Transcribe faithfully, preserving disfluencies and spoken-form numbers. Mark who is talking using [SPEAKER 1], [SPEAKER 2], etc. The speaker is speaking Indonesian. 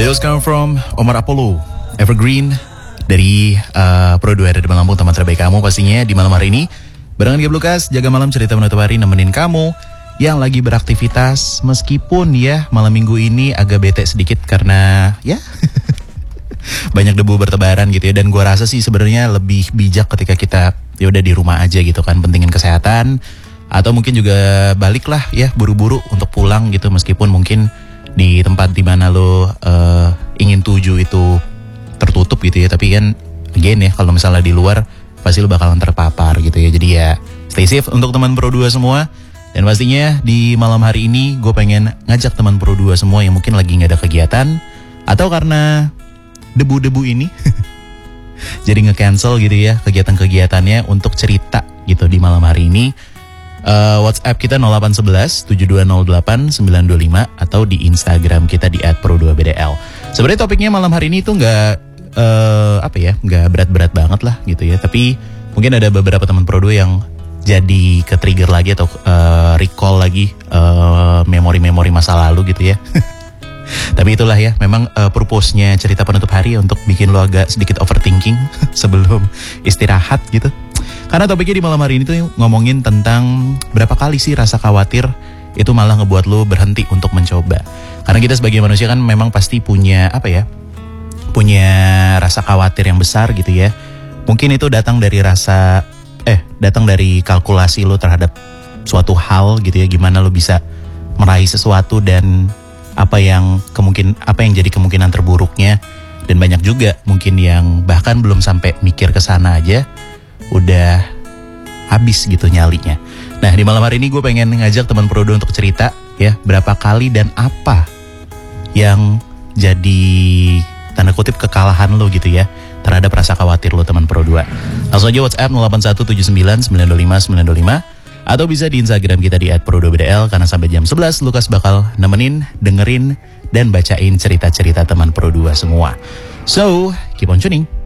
[SPEAKER 1] It was come from Omar Apollo, Evergreen dari uh, Pro dua R D Lampung, teman terbaik kamu pastinya di malam hari ini. Barengan Gabe Lukas, jaga malam cerita menutup hari nemenin kamu yang lagi beraktivitas. Meskipun ya malam minggu ini agak bete sedikit karena ya banyak debu bertebaran gitu ya. Dan gua rasa sih sebenarnya lebih bijak ketika kita ya udah di rumah aja gitu kan, pentingin kesehatan. Atau mungkin juga balik lah ya buru-buru untuk pulang gitu, meskipun mungkin di tempat dimana lo uh, ingin tuju itu tertutup gitu ya. Tapi kan again ya, kalau misalnya di luar pasti lo bakalan terpapar gitu ya. Jadi ya stay safe untuk teman Pro dua semua. Dan pastinya di malam hari ini gue pengen ngajak teman Pro dua semua yang mungkin lagi gak ada kegiatan, atau karena debu-debu ini jadi nge-cancel gitu ya kegiatan-kegiatannya, untuk cerita gitu di malam hari ini. Uh, WhatsApp kita nol delapan satu satu tujuh dua nol delapan sembilan dua lima atau di Instagram kita di et pro dua b d l. Sebenarnya topiknya malam hari ini tuh nggak uh, apa ya, nggak berat-berat banget lah gitu ya. Tapi mungkin ada beberapa teman Pro dua yang jadi ke-trigger lagi atau uh, recall lagi uh, memori-memori masa lalu gitu ya. Tapi itulah ya, memang uh, purpose-nya cerita penutup hari untuk bikin lo agak sedikit overthinking sebelum istirahat gitu. Karena topiknya di malam hari ini tuh ngomongin tentang berapa kali sih rasa khawatir itu malah ngebuat lo berhenti untuk mencoba. Karena kita sebagai manusia kan memang pasti punya apa ya, punya rasa khawatir yang besar gitu ya. Mungkin itu datang dari rasa, eh datang dari kalkulasi lo terhadap suatu hal gitu ya. Gimana lo bisa meraih sesuatu dan apa yang kemungkin apa yang jadi kemungkinan terburuknya. Dan banyak juga mungkin yang bahkan belum sampai mikir ke sana aja udah habis gitu nyalinya. Nah di malam hari ini gue pengen ngajak teman Pro dua untuk cerita ya, berapa kali dan apa yang jadi tanda kutip kekalahan lo gitu ya terhadap rasa khawatir lo teman Pro dua. Langsung aja WhatsApp nol delapan satu tujuh sembilan sembilan dua lima sembilan dua lima atau bisa di Instagram kita di et pro dua b d l. Karena sampai jam sebelas Lukas bakal nemenin, dengerin dan bacain cerita-cerita teman Pro dua semua. So keep on tuning.